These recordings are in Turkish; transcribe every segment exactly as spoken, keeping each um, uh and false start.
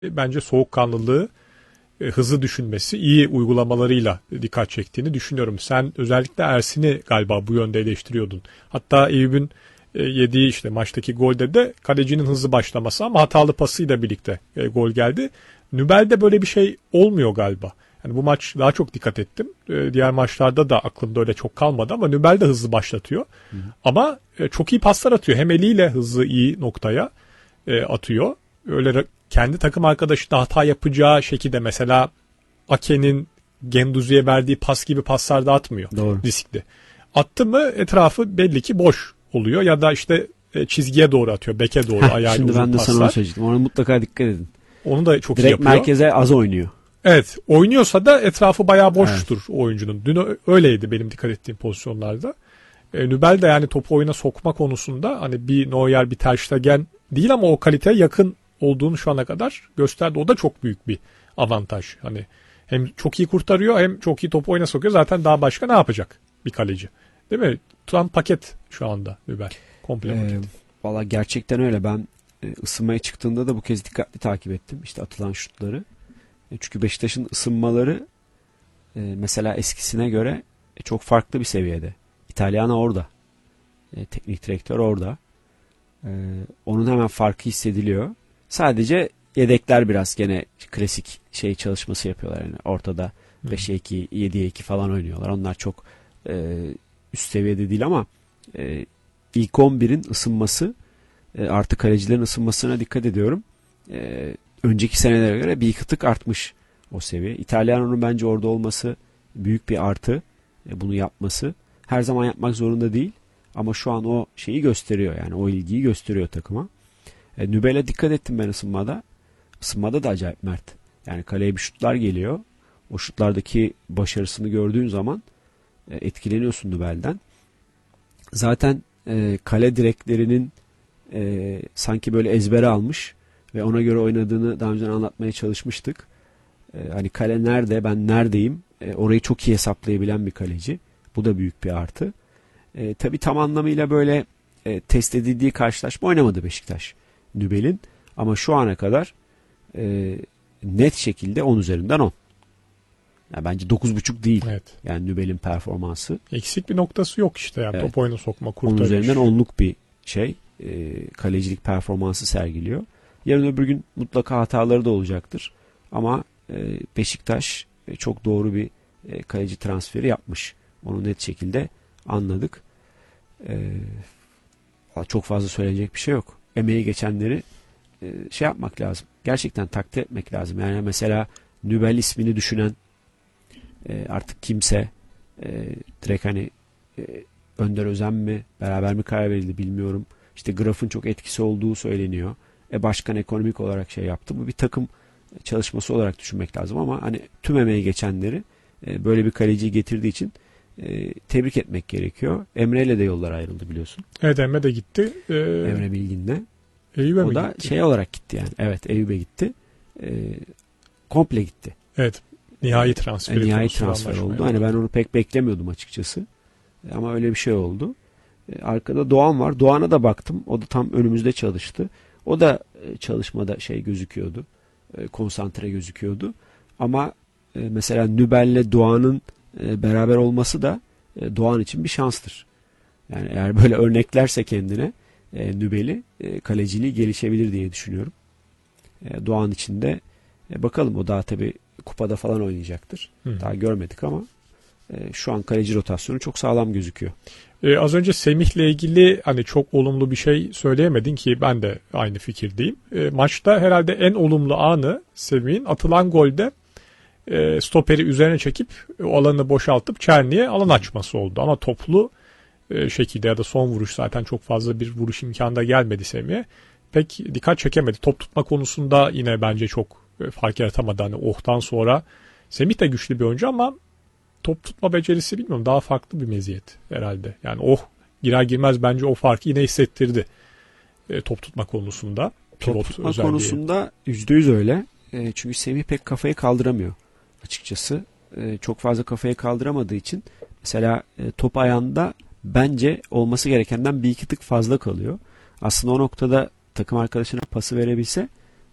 bence soğukkanlılığı, e, hızlı düşünmesi, iyi uygulamalarıyla dikkat çektiğini düşünüyorum. Sen özellikle Ersin'i galiba bu yönde eleştiriyordun. Hatta Eyüp'ün e, yediği işte maçtaki golde de kalecinin hızlı başlaması ama hatalı pasıyla birlikte e, gol geldi. Nübel'de böyle bir şey olmuyor galiba. Yani bu maç daha çok dikkat ettim. E, diğer maçlarda da aklımda öyle çok kalmadı ama Nübel de hızlı başlatıyor. Hı hı. Ama e, çok iyi paslar atıyor. Hem eliyle hızlı iyi noktaya e, atıyor. Öyle kendi takım arkadaşı da hata yapacağı şekilde mesela Ake'nin Genduzi'ye verdiği pas gibi paslar da atmıyor. Doğru. Riskli. Attı mı etrafı belli ki boş oluyor ya da işte e, çizgiye doğru atıyor. Beke doğru Heh, ayağıyla uzun paslar. Şimdi ben de sana onu söyleyecektim. Ona mutlaka dikkat edin. Onu da çok Direkt iyi yapıyor. Direkt merkeze az oynuyor. Evet. Oynuyorsa da etrafı bayağı boştur evet. oyuncunun. Dün öyleydi benim dikkat ettiğim pozisyonlarda. E, Nübel de yani topu oyuna sokma konusunda hani bir Neuer bir Ter Stegen değil ama o kaliteye yakın olduğunu şu ana kadar gösterdi. O da çok büyük bir avantaj. Hani hem çok iyi kurtarıyor hem çok iyi topu oyuna sokuyor. Zaten daha başka ne yapacak bir kaleci? Değil mi? Tam paket şu anda Nübel. Komple paket. Ee, Valla gerçekten öyle. Ben ısınmaya çıktığında da bu kez dikkatli takip ettim. İşte atılan şutları. Çünkü Beşiktaş'ın ısınmaları mesela eskisine göre çok farklı bir seviyede. İtalyan orada. Teknik direktör orada. Onun hemen farkı hissediliyor. Sadece yedekler biraz gene klasik şey çalışması yapıyorlar. Yani ortada beşe iki, yediye iki falan oynuyorlar. Onlar çok üst seviyede değil ama ilk on birin ısınması artı kalecilerin ısınmasına dikkat ediyorum. Önceki senelere göre bir iki tık artmış o seviye. İtalyanonun bence orada olması büyük bir artı. Bunu yapması. Her zaman yapmak zorunda değil. Ama şu an o şeyi gösteriyor. Yani o ilgiyi gösteriyor takıma. E, Nübel'e dikkat ettim ben ısınmada. Isınmada da acayip mert. Yani kaleye bir şutlar geliyor. O şutlardaki başarısını gördüğün zaman e, etkileniyorsun Nübel'den. Zaten e, kale direklerinin e, sanki böyle ezbere almış ve ona göre oynadığını daha önce anlatmaya çalışmıştık. E, hani kale nerede, ben neredeyim, e, orayı çok iyi hesaplayabilen bir kaleci. Bu da büyük bir artı. E, tabii tam anlamıyla böyle e, test edildiği karşılaşma oynamadı Beşiktaş Nübel'in. Ama şu ana kadar e, net şekilde on üzerinden on. Yani bence dokuz buçuk değil. Evet. Yani Nübel'in performansı. Eksik bir noktası yok işte. Yani evet. Top oyuna sokma, kurtarış. on üzerinden onluk bir şey. E, kalecilik performansı sergiliyor. Yarın öbür gün mutlaka hataları da olacaktır. Ama e, Beşiktaş e, çok doğru bir e, kaleci transferi yapmış. Onu net şekilde anladık. E, çok fazla söyleyecek bir şey yok. Emeği geçenleri e, şey yapmak lazım. Gerçekten takdir etmek lazım. Yani mesela Nübel ismini düşünen e, artık kimse e, direkt hani e, Önder Özen mi beraber mi karar verildi bilmiyorum. İşte Graf'ın çok etkisi olduğu söyleniyor. E başkan ekonomik olarak şey yaptı. Bu bir takım çalışması olarak düşünmek lazım ama hani tüm emeği geçenleri e, böyle bir kaleciyi getirdiği için e, tebrik etmek gerekiyor. Emre ile de yollar ayrıldı biliyorsun. Evet, Emre de gitti. Ee, Emre Bilgin'le. Eyüp'e o da gitti? şey olarak gitti yani. Evet, Eyüp'e gitti. E, komple gitti. Evet. Nihai transfer. E, nihai transfer oldu. Hani ben onu pek beklemiyordum açıkçası. E, ama öyle bir şey oldu. E, arkada Doğan var. Doğan'a da baktım. O da tam önümüzde çalıştı. O da e, çalışmada şey gözüküyordu. E, konsantre gözüküyordu. Ama e, mesela Nübel'le Doğan'ın e, beraber olması da e, Doğan için bir şanstır. Yani eğer böyle örneklerse kendine e, Nübel'i e, kaleciliği gelişebilir diye düşünüyorum. E, Doğan için de e, bakalım, o daha tabii kupada falan oynayacaktır. Hı. Daha görmedik ama e, şu an kaleci rotasyonu çok sağlam gözüküyor. Ee, az önce Semih'le ilgili hani çok olumlu bir şey söyleyemedin ki ben de aynı fikirdeyim. E, maçta herhalde en olumlu anı Semih'in atılan golde e, stoperi üzerine çekip o alanı boşaltıp Çerni'ye alan açması oldu. Ama toplu e, şekilde ya da son vuruş, zaten çok fazla bir vuruş imkanı da gelmedi Semih'e. Pek dikkat çekemedi. Top tutma konusunda yine bence çok e, fark yaratamadı. Hani Oh'tan sonra Semih de güçlü bir oyuncu ama top tutma becerisi bilmiyorum, daha farklı bir meziyet herhalde. Yani oh girer girmez bence o farkı yine hissettirdi e, top tutma konusunda. Top tutma özelliği konusunda yüzde yüz öyle. E, çünkü Semih pek kafayı kaldıramıyor açıkçası. E, çok fazla kafayı kaldıramadığı için mesela e, top ayağında bence olması gerekenden bir iki tık fazla kalıyor. Aslında o noktada takım arkadaşına pası verebilse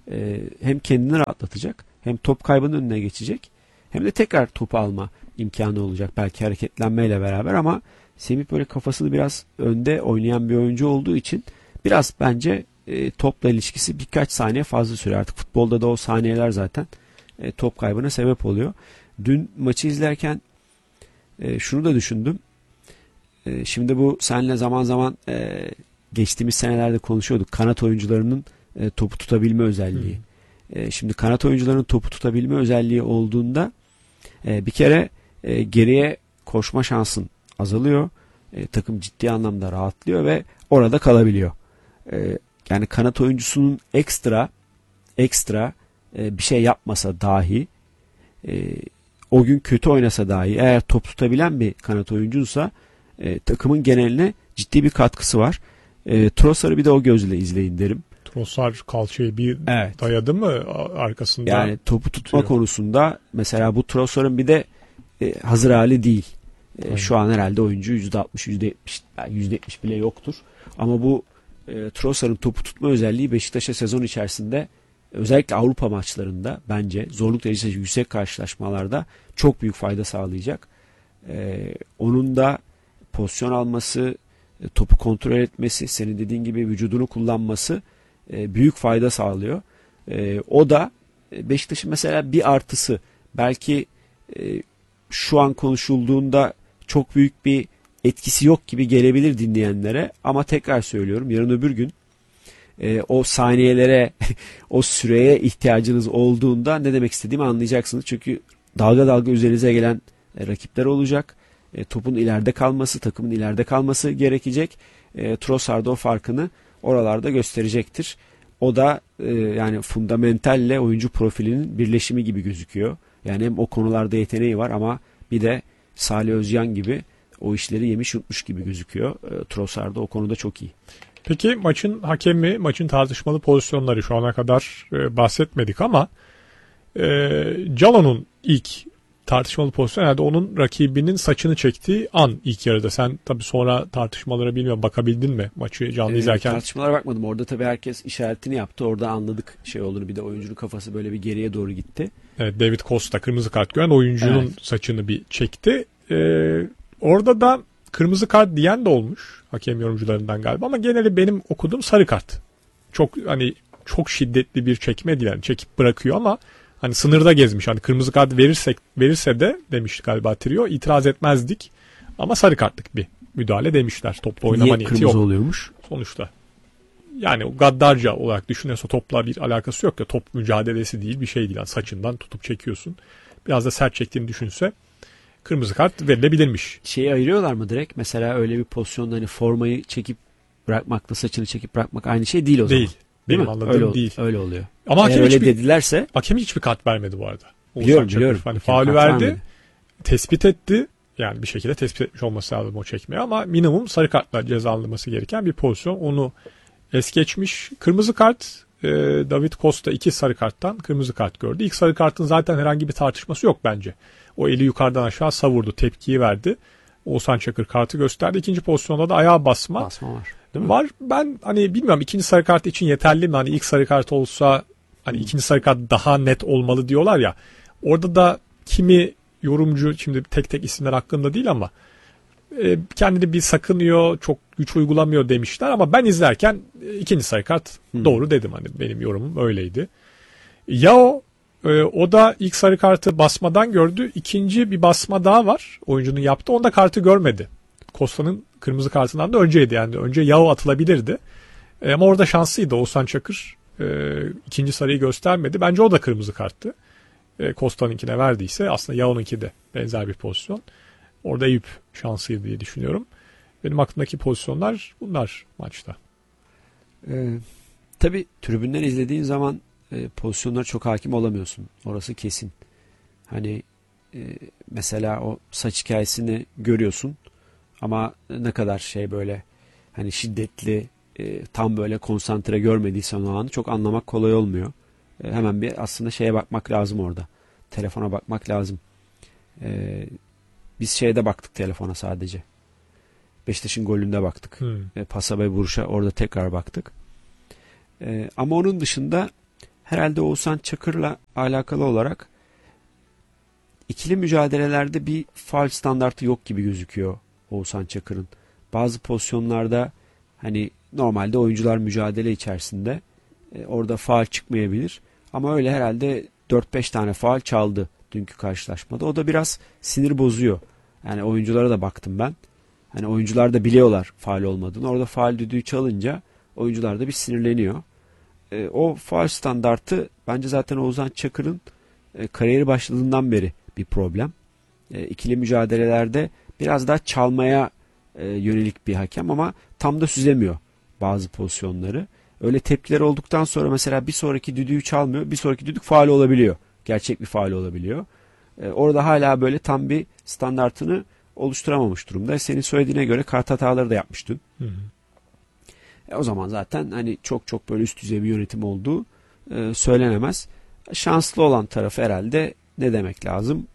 e, hem kendini rahatlatacak, hem top kaybının önüne geçecek, hem de tekrar topu alma imkanı olacak belki hareketlenmeyle beraber. Ama Semih böyle kafasını biraz önde oynayan bir oyuncu olduğu için biraz bence e, topla ilişkisi birkaç saniye fazla sürüyor. Artık futbolda da o saniyeler zaten e, top kaybına sebep oluyor. Dün maçı izlerken e, şunu da düşündüm. E, şimdi bu seninle zaman zaman e, geçtiğimiz senelerde konuşuyorduk. Kanat oyuncularının e, topu tutabilme özelliği. E, şimdi kanat oyuncularının topu tutabilme özelliği olduğunda e, bir kere e, geriye koşma şansın azalıyor. E, takım ciddi anlamda rahatlıyor ve orada kalabiliyor. E, yani kanat oyuncusunun ekstra ekstra e, bir şey yapmasa dahi, e, o gün kötü oynasa dahi, eğer top tutabilen bir kanat oyuncuysa e, takımın geneline ciddi bir katkısı var. E, Trossard'ı bir de o gözle izleyin derim. Trossard kalçayı bir Evet. dayadı mı arkasında? Yani topu tutma tutuyor. konusunda mesela bu Trossard'ın bir de e, hazır hali değil. E, şu an herhalde oyuncu yüzde altmış yüzde yetmiş yani yüzde yetmiş bile yoktur. Ama bu e, Trossard'ın topu tutma özelliği Beşiktaş'a sezon içerisinde özellikle Avrupa maçlarında bence zorluk derecesi yüksek karşılaşmalarda çok büyük fayda sağlayacak. E, onun da pozisyon alması, e, topu kontrol etmesi, senin dediğin gibi vücudunu kullanması e, büyük fayda sağlıyor. E, o da e, Beşiktaş'ın mesela bir artısı, belki e, şu an konuşulduğunda çok büyük bir etkisi yok gibi gelebilir dinleyenlere, ama tekrar söylüyorum, yarın öbür gün e, o saniyelere o süreye ihtiyacınız olduğunda ne demek istediğimi anlayacaksınız. Çünkü dalga dalga üzerinize gelen e, rakipler olacak. E, topun ileride kalması, takımın ileride kalması gerekecek. E, Trossard o farkını oralarda gösterecektir. O da e, yani fundamentalle oyuncu profilinin birleşimi gibi gözüküyor. Yani hem o konularda yeteneği var, ama bir de Salih Özcan gibi o işleri yemiş yutmuş gibi gözüküyor. E, Trossard da o konuda çok iyi. Peki maçın hakemi, maçın tartışmalı pozisyonları şu ana kadar e, bahsetmedik ama e, Calhanog'un ilk tartışmalı pozisyon herhalde onun rakibinin saçını çektiği an ilk yarıda. Sen tabii sonra tartışmalara bilmiyorum bakabildin mi maçı canlı E, izlerken? Tartışmalara bakmadım. Orada tabii herkes işaretini yaptı. Orada anladık şey olduğunu. Bir de oyuncunun kafası böyle bir geriye doğru gitti. Evet, David Costa kırmızı kart gören oyuncunun Evet. saçını bir çekti. E, orada da kırmızı kart diyen de olmuş hakem yorumcularından galiba, ama geneli benim okuduğum sarı kart. Çok hani çok şiddetli bir çekme değil, yani çekip bırakıyor ama hani sınırda gezmiş. Hani kırmızı kart verirsek verirse de demiş galiba Trio, itiraz etmezdik ama sarı kartlık bir müdahale demişler. Topla oynama Niye niyeti kırmızı yok oluyormuş? sonuçta. Yani o gaddarca olarak düşünüyorsa topla bir alakası yok ya, top mücadelesi değil, bir şey değil. Yani saçından tutup çekiyorsun. Biraz da sert çektiğini düşünse kırmızı kart verilebilirmiş. Şeyi ayırıyorlar mı direkt? Mesela öyle bir pozisyonda hani formayı çekip bırakmakla saçını çekip bırakmak aynı şey değil o zaman. Değil. Değil Benim mi? anladığım öyle, değil. Öyle oluyor. Ama Eğer hakem öyle hiçbir, dedilerse hakem hiçbir kart vermedi bu arada. biliyorum Oğuzhan biliyorum. Çakır. Hani Hakem faulü kart verdi. vermedi. Tespit etti. Yani bir şekilde tespit etmiş olması lazım o çekmeyi, ama minimum sarı kartla cezalanması gereken bir pozisyon. Onu es geçmiş. Kırmızı kart, e, David Costa iki sarı karttan kırmızı kart gördü. İlk sarı kartın zaten herhangi bir tartışması yok bence. O eli yukarıdan aşağı savurdu, tepkiyi verdi. Oğuzhan Çakır kartı gösterdi. İkinci pozisyonda da ayağa basma. Basma var. Değil mi? Var. Ben hani bilmiyorum ikinci sarı kart için yeterli mi? Hani ilk sarı kart olsa hani ikinci sarı kart daha net olmalı diyorlar ya. Orada da kimi yorumcu, şimdi tek tek isimler hakkında değil ama e, kendini bir sakınıyor, çok güç uygulamıyor demişler, ama ben izlerken e, ikinci sarı kart Hmm. doğru dedim, hani benim yorumum öyleydi. Yao e, o da ilk sarı kartı basmadan gördü. İkinci bir basma daha var oyuncunun yaptığı. Onda kartı görmedi. Costa'nın kırmızı kartından da önceydi, yani önce Yao atılabilirdi. E, ama orada şanslıydı. Oğuzhan Çakır e, ikinci sarıyı göstermedi. Bence o da kırmızı karttı. E, Costa'nınkine verdiyse aslında Yao'nunki de benzer bir pozisyon. Orada Eyüp şanslıydı diye düşünüyorum. Benim aklımdaki pozisyonlar bunlar maçta. Ee, tabii tribünden izlediğin zaman e, pozisyonlara çok hakim olamıyorsun. Orası kesin. Hani e, mesela o saç hikayesini görüyorsun, ama ne kadar şey böyle hani şiddetli, e, tam böyle konsantre görmediysen o anı çok anlamak kolay olmuyor. E, hemen bir aslında şeye bakmak lazım orada. Telefona bakmak lazım. E, biz şeyde baktık telefona sadece. Beşiktaş'ın golünde baktık. Hmm. E, pasa ve vuruşa orada tekrar baktık. E, ama onun dışında herhalde Oğuzhan Çakır'la alakalı olarak ikili mücadelelerde bir faul standartı yok gibi gözüküyor Oğuzhan Çakır'ın. Bazı pozisyonlarda hani normalde oyuncular mücadele içerisinde e, orada faul çıkmayabilir. Ama öyle herhalde dört beş tane faul çaldı dünkü karşılaşmada. O da biraz sinir bozuyor. Yani oyunculara da baktım ben. Hani oyuncular da biliyorlar faul olmadığını. Orada faul düdüğü çalınca oyuncular da bir sinirleniyor. E, o faul standartı bence zaten Oğuzhan Çakır'ın e, kariyeri başladığından beri bir problem. E, ikili mücadelelerde biraz daha çalmaya e, yönelik bir hakem ama tam da süzemiyor bazı pozisyonları. Öyle tepkiler olduktan sonra mesela bir sonraki düdüğü çalmıyor. Bir sonraki düdük faul olabiliyor. Gerçek bir faul olabiliyor. E, orada hala böyle tam bir standartını oluşturamamış durumda. Senin söylediğine göre kart hataları da yapmıştın. Hı hı. E, o zaman zaten hani çok çok böyle üst düzey bir yönetim olduğu e, söylenemez. Şanslı olan tarafı herhalde ne demek lazım?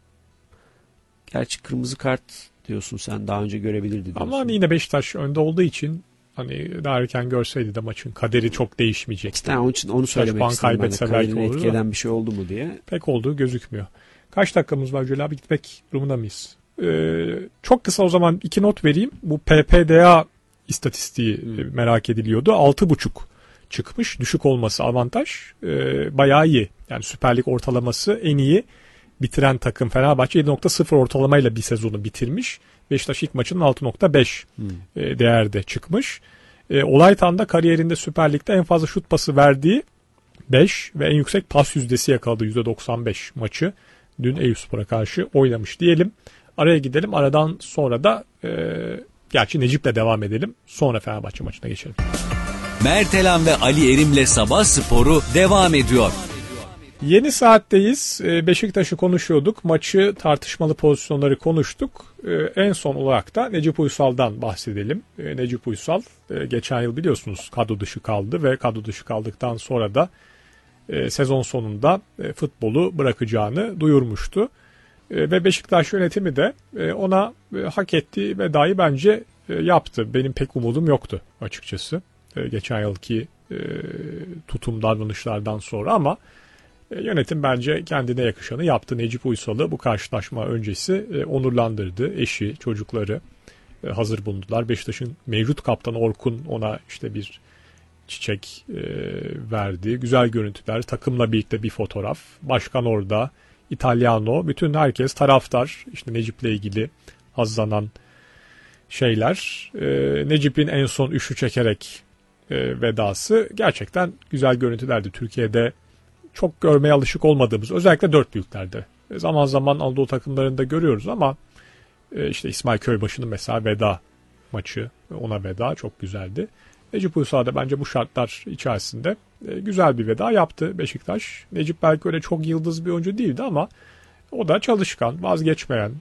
Gerçi kırmızı kart diyorsun sen, daha önce görebilirdi diyorsun. Ama hani yine Beşiktaş önde olduğu için hani daha erken görseydi de maçın kaderi çok değişmeyecek. İşte onun için onu söylemek istedim. Kaybetse belki olur etki eden bir şey oldu mu diye. Pek olduğu gözükmüyor. Kaç dakikamız var Celal abi, gitmek durumunda mıyız? Ee, çok kısa o zaman iki not vereyim. Bu P P D A istatistiği hmm. merak ediliyordu. altı buçuk çıkmış. Düşük olması avantaj. Ee, bayağı iyi. Yani Süper Lig ortalaması en iyi bitiren takım Fenerbahçe yedi nokta sıfır ortalamayla bir sezonu bitirmiş. Beşiktaş ilk maçının altı nokta beş hmm. e, değerde çıkmış. E, Olaytan da kariyerinde Süper Lig'de en fazla şut pası verdiği beş ve en yüksek pas yüzdesi yakaladı yüzde doksan beş maçı. Dün Eyüpspor'a karşı oynamış diyelim. Araya gidelim. Aradan sonra da e, gerçi Necip'le devam edelim. Sonra Fenerbahçe maçına geçelim. Mertelan ve Ali Erim'le Sabah Sporu devam ediyor. Yeni saatteyiz. Beşiktaş'ı konuşuyorduk. Maçı, tartışmalı pozisyonları konuştuk. En son olarak da Necip Uysal'dan bahsedelim. Necip Uysal geçen yıl biliyorsunuz kadro dışı kaldı ve kadro dışı kaldıktan sonra da sezon sonunda futbolu bırakacağını duyurmuştu. Ve Beşiktaş yönetimi de ona hak ettiği vedayı bence yaptı. Benim pek umudum yoktu açıkçası. Geçen yılki tutum davranışlardan sonra ama yönetim bence kendine yakışanı yaptı. Necip Uysal'ı bu karşılaşma öncesi e, onurlandırdı. Eşi, çocukları e, hazır bulundular. Beşiktaş'ın mevcut kaptanı Orkun ona işte bir çiçek e, verdi. Güzel görüntüler, takımla birlikte bir fotoğraf. Başkan orada, İtalyano, bütün herkes taraftar. İşte Necip'le ilgili hazlanan şeyler. E, Necip'in en son üçlü çekerek e, vedası gerçekten güzel görüntülerdi. Türkiye'de çok görmeye alışık olmadığımız, özellikle dört büyüklerde. Zaman zaman Anadolu takımlarında görüyoruz ama işte İsmail Köybaşı'nın mesela veda maçı, ona veda çok güzeldi. Necip Uysal da bence bu şartlar içerisinde güzel bir veda yaptı Beşiktaş. Necip belki öyle çok yıldız bir oyuncu değildi ama o da çalışkan, vazgeçmeyen,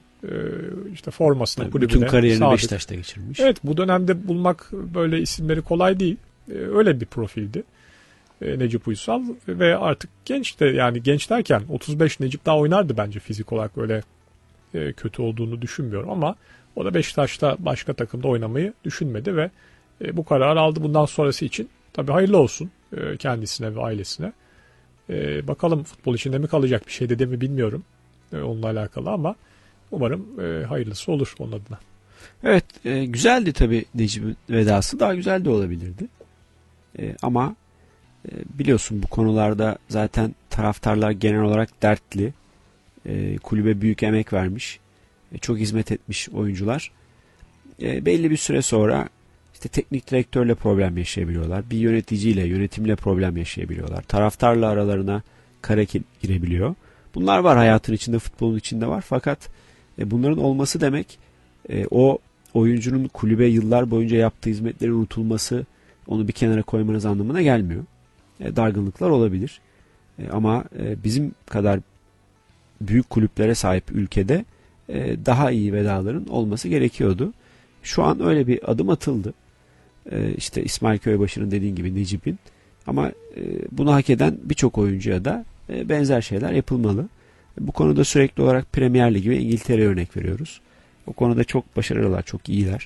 işte formasına, yani kulübüne bütün kariyerini sadık. Beşiktaş'ta geçirmiş. Evet, bu dönemde bulmak böyle isimleri kolay değil. Öyle bir profildi Necip Uysal ve artık genç de, yani genç derken otuz beş, Necip daha oynardı bence fizik olarak, öyle e, kötü olduğunu düşünmüyorum ama o da Beşiktaş'ta başka takımda oynamayı düşünmedi ve e, bu kararı aldı. Bundan sonrası için tabii hayırlı olsun e, kendisine ve ailesine. E, bakalım futbol içinde mi kalacak, bir şey dedi mi bilmiyorum e, onunla alakalı ama umarım e, hayırlısı olur onun adına. Evet, e, güzeldi tabii Necip'in vedası, daha güzel de olabilirdi. E, ama biliyorsun bu konularda zaten taraftarlar genel olarak dertli. E, kulübe büyük emek vermiş. E, çok hizmet etmiş oyuncular. E, belli bir süre sonra işte teknik direktörle problem yaşayabiliyorlar. Bir yöneticiyle, yönetimle problem yaşayabiliyorlar. Taraftarla aralarına kara girebiliyor. Bunlar var hayatın içinde, futbolun içinde var. Fakat e, bunların olması demek e, o oyuncunun kulübe yıllar boyunca yaptığı hizmetlerin unutulması, onu bir kenara koymanız anlamına gelmiyor. Dargınlıklar olabilir. Ama bizim kadar büyük kulüplere sahip ülkede daha iyi vedaların olması gerekiyordu. Şu an öyle bir adım atıldı. İşte İsmail Köybaşı'nın dediğin gibi, Necip'in. Ama bunu hak eden birçok oyuncuya da benzer şeyler yapılmalı. Bu konuda sürekli olarak Premier Ligi ve İngiltere'ye örnek veriyoruz. O konuda çok başarılılar, çok iyiler.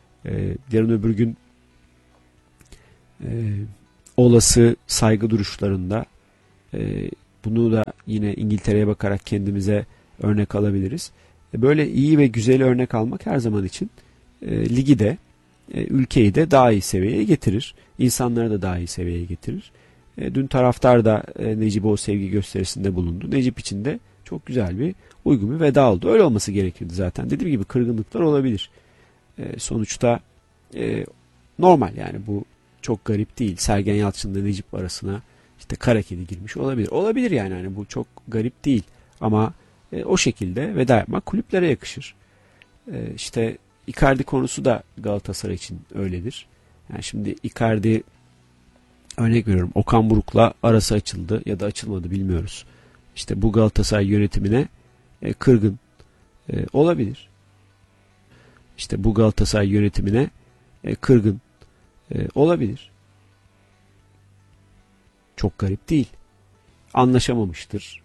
Yarın öbür gün olası saygı duruşlarında E, bunu da yine İngiltere'ye bakarak kendimize örnek alabiliriz. E, böyle iyi ve güzel örnek almak her zaman için e, ligi de e, ülkeyi de daha iyi seviyeye getirir. İnsanları da daha iyi seviyeye getirir. E, dün taraftar da e, Necip'e o sevgi gösterisinde bulundu. Necip için de çok güzel bir, uygun bir veda oldu. Öyle olması gerekirdi zaten. Dediğim gibi kırgınlıklar olabilir. E, sonuçta e, normal yani, bu çok garip değil. Sergen Yalçın'la Necip arasına işte kara kedi girmiş olabilir. Olabilir yani, hani bu çok garip değil. Ama e, o şekilde veda yapmak kulüplere yakışır. E, işte Icardi konusu da Galatasaray için öyledir. Yani şimdi Icardi, örnek veriyorum, Okan Buruk'la arası açıldı ya da açılmadı bilmiyoruz. İşte bu Galatasaray yönetimine e, kırgın e, olabilir. İşte bu Galatasaray yönetimine e, kırgın e, olabilir. Çok garip değil. Anlaşamamıştır.